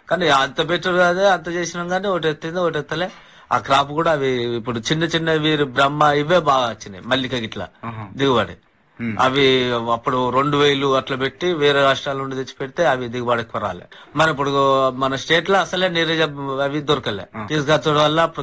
కానీ అంత బెటర్ అదే అంత చేసినాం కానీ ఒకటి ఎత్తింది ఒకటి ఎత్తలే. ఆ క్రాప్ కూడా అవి ఇప్పుడు చిన్న చిన్న వీరు బ్రహ్మ ఇవే బాగా వచ్చినాయి, మల్లిక గిట్లా దిగుబడి. అవి అప్పుడు 2000 అట్లా పెట్టి వేరే రాష్ట్రాల నుండి తెచ్చి పెడితే అవి దిగుబడి ఎక్కువ రాలే. మన ఇప్పుడు మన స్టేట్ లో అసలే నీరజ అవి దొరకలే, తీసుకొచ్చడం వల్ల